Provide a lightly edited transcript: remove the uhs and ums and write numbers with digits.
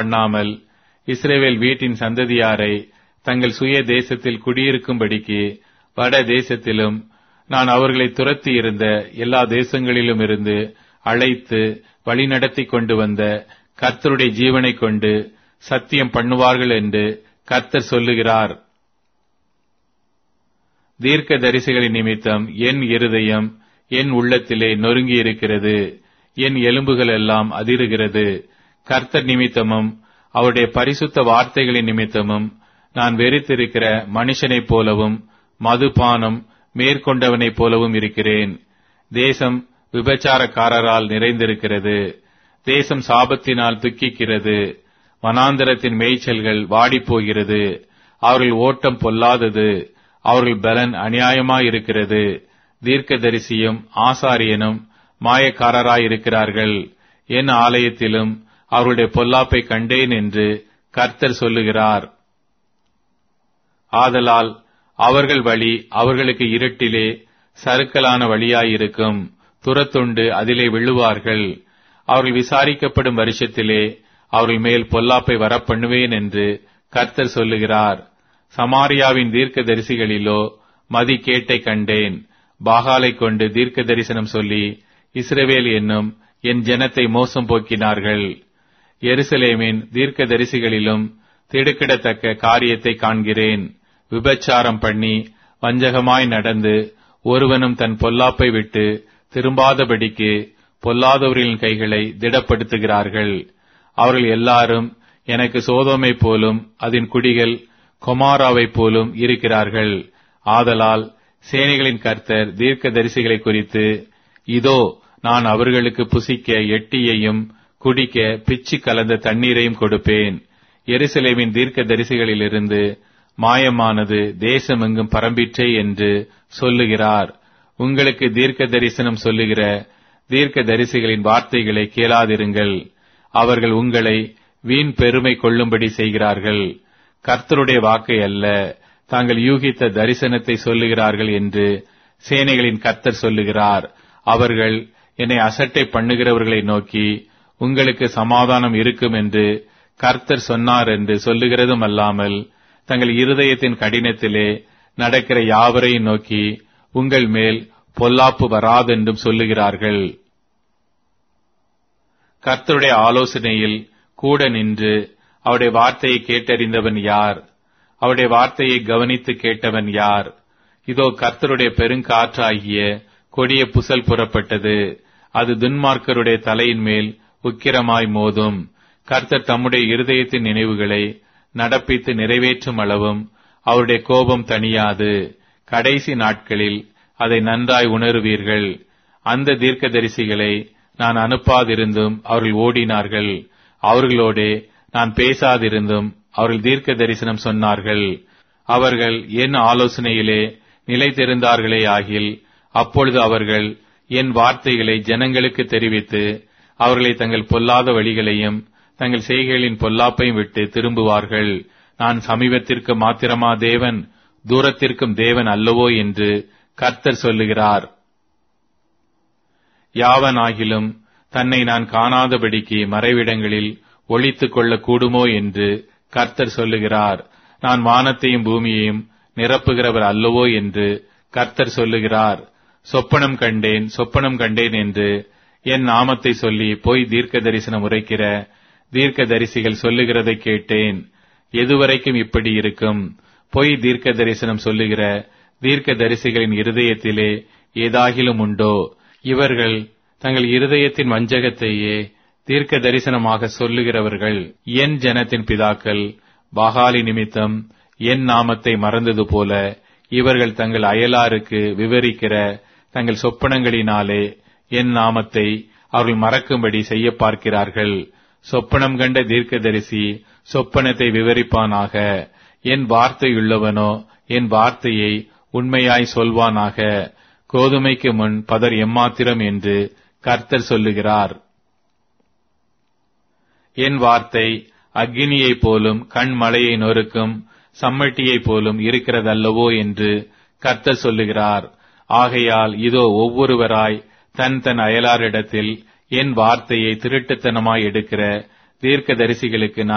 பண்ணாமல் இஸ்ரவேல் வீட்டின் சந்ததியாரை தங்கள் சுய தேசத்தில் குடியிருக்கும்படிக்கு வட தேசத்திலும் நான் அவர்களை துரத்தி இருந்த எல்லா தேசங்களிலும் இருந்து அழைத்து வழிநடத்தி கொண்டு வந்த கர்த்தருடைய ஜீவனை கொண்டு சத்தியம் பண்ணுவார்கள் என்று கர்த்தர் சொல்லுகிறார். தீர்க்க தரிசிகளின் நிமித்தம் என் இருதயம் என் உள்ளத்திலே நொறுங்கி இருக்கிறது, என் எலும்புகள் எல்லாம் அதிருகிறது. கர்த்தர் நிமித்தமும் அவருடைய பரிசுத்த வார்த்தைகளின் நிமித்தமும் நான் வெறித்திருக்கிற மனுஷனைப் போலவும் மதுபானம் மேற்கொண்டவனைப் போலவும் இருக்கிறேன். தேசம் விபச்சாரக்காரரால் நிறைந்திருக்கிறது, தேசம் சாபத்தினால் துக்கிக்கிறது. வனாந்தரத்தின் மேய்ச்சல்கள் வாடிப்போகிறது, அவர்கள் ஓட்டம் பொல்லாதது, அவர்கள் பலன் அநியாயமாயிருக்கிறது. தீர்க்கதரிசியும் ஆசாரியனும் மாயக்காரராயிருக்கிறார்கள், என் ஆலயத்திலும் அவருடைய பொல்லாப்பை கண்டேன் என்று கர்த்தர் சொல்லுகிறார். ஆதலால் அவர்கள் வழி அவர்களுக்கு இருட்டிலே சறுக்கலான வழியாயிருக்கும், துரத்துண்டு அதிலே விழுவார்கள். அவர்கள் விசாரிக்கப்படும் வருஷத்திலே அவர்கள் மேல் பொல்லாப்பை வரப்பண்ணுவேன் என்று கர்த்தர் சொல்லுகிறார். சமாரியாவின் தீர்க்க தரிசிகளிலோ மதிகேட்டை கண்டேன். பாகாலை கொண்டு தீர்க்க தரிசனம் சொல்லி இஸ்ரவேல் என்னும் என் ஜனத்தை மோசம் போக்கினார்கள். எருசலேமின் தீர்க்க தரிசிகளிலும் திடுக்கிடத்தக்க காரியத்தை காண்கிறேன். விபச்சாரம் பண்ணி வஞ்சகமாய் நடந்து ஒருவனும் தன் பொல்லாப்பை விட்டு திரும்பாதபடிக்கு பொல்லாதவர்களின் கைகளை திடப்படுத்துகிறார்கள். அவர்கள் எல்லாரும் எனக்கு சோதோமை போலும் அதன் குடிகள் கொமாராவைப் போலும் இருக்கிறார்கள். ஆதலால் சேனைகளின் கர்த்தர் தீர்க்க தரிசிகளை குறித்து, இதோ நான் அவர்களுக்கு புசிக்க எட்டியையும் குடிக்க பிச்சு கலந்த தண்ணீரையும் கொடுப்பேன். எருசலேமின் தீர்க்க தரிசிகளிலிருந்து மாயமானது தேசமெங்கும் பரம்பிற்றே என்று சொல்லுகிறார். உங்களுக்கு தீர்க்க தரிசனம் சொல்லுகிற தீர்க்க தரிசிகளின் வார்த்தைகளை கேளாதிருங்கள். அவர்கள் உங்களை வீண் பெருமை கொள்ளும்படி செய்கிறார்கள். கர்த்தருடைய வாக்கை அல்ல, தாங்கள் யூகித்த தரிசனத்தை சொல்லுகிறார்கள் என்று சேனைகளின் கர்த்தர் சொல்லுகிறார். அவர்கள் என்னை அசட்டை பண்ணுகிறவர்களை நோக்கி, உங்களுக்கு சமாதானம் இருக்கும் என்று கர்த்தர் சொன்னார் என்று சொல்லுகிறதும் அல்லாமல், தங்கள் இருதயத்தின் கடினத்திலே நடக்கிற யாவரையும் நோக்கி, உங்கள் மேல் பொல்லாப்பு வராதென்றும் சொல்லுகிறார்கள். கர்த்தருடைய ஆலோசனையில் கூட நின்று அவருடைய வார்த்தையை கேட்டறிந்தவன் யார்? அவருடைய வார்த்தையை கவனித்து கேட்டவன் யார்? இதோ கர்த்தருடைய பெருங்காற்றாகிய கொடிய புசல் புறப்பட்டது, அது துன்மார்க்கருடைய தலையின் மேல் உக்கிரமாய் மோதும். கர்த்தர் தம்முடைய இருதயத்தின் நினைவுகளை நடப்பித்து நிறைவேற்றும் அளவும் அவருடைய கோபம் தணியாது. கடைசி நாட்களில் அதை நன்றாய் உணருவீர்கள். அந்த தீர்க்கதரிசிகளை நான் அனுப்பாதிருந்தும் அவர்கள் ஓடினார்கள், அவர்களோடே நான் பேசாதிருந்தும் அவர்கள் தீர்க்க தரிசனம் சொன்னார்கள். அவர்கள் என் ஆலோசனையிலே நிலைத்திருந்தார்களே ஆகில், அப்பொழுது அவர்கள் என் வார்த்தைகளை ஜனங்களுக்கு தெரிவித்து அவர்களை தங்கள் பொல்லாத வழிகளையும் தங்கள் செய்கைகளின் பொல்லாப்பையும் விட்டு திரும்புவார்கள். நான் சமீபத்திற்கு மாத்திரமா தேவன், தூரத்திற்கும் தேவன் அல்லவோ என்று கர்த்தர் சொல்லுகிறார். யாவனாகிலும் தன்னை நான் காணாதபடிக்கு மறைவிடங்களில் ஒளித்துக் கொள்ள கூடுமோ என்று கர்த்தர் சொல்லுகிறார். நான் வானத்தையும் பூமியையும் நிரப்புகிறவர் அல்லவோ என்று கர்த்தர் சொல்லுகிறார். சொப்பனம் கண்டேன், சொப்பனம் கண்டேன் என்று என் நாமத்தை சொல்லி போய் தீர்க்க தரிசனம் உரைக்கிற தீர்க்க தரிசிகள் சொல்லுகிறதை கேட்டேன். எதுவரைக்கும் இப்படி இருக்கும்? பொய் தீர்க்க தரிசனம் சொல்லுகிற தீர்க்க தரிசிகளின் இருதயத்திலே ஏதாகிலும் உண்டோ? இவர்கள் தங்கள் இருதயத்தின் வஞ்சகத்தையே தீர்க்க தரிசனமாக சொல்லுகிறவர்கள். என் ஜனத்தின் பிதாக்கள் பாகாலி நிமித்தம் என் நாமத்தை மறந்தது போல, இவர்கள் தங்கள் அயலாருக்கு விவரிக்கிற தங்கள் சொப்பனங்களினாலே என் நாமத்தை அவர்கள் மறக்கும்படி செய்ய பார்க்கிறார்கள். சொப்பனம் கண்ட தீர்க்கதரிசி சொப்பனத்தை விவரிப்பானாக. என் வார்த்தையுள்ளவனோ என் வார்த்தையை உண்மையாய் சொல்வானாக. கோதுமைக்கு முன் பதர் எம்மாத்திரம் என்று கர்த்தர் சொல்லுகிறார். என் வார்த்தை அக்கினியைப் போலும் கண்மலையை நொறுக்கும் சம்மட்டியைப் போலும் இருக்கிறதல்லவோ என்று கர்த்தர் சொல்லுகிறார். ஆகையால் இதோ ஒவ்வொருவராய் தன் தன் அயலாரிடத்தில் என் வார்த்தையை திருட்டுத்தனமாய் எடுக்கிற தீர்க்கதரிசிகளுக்கு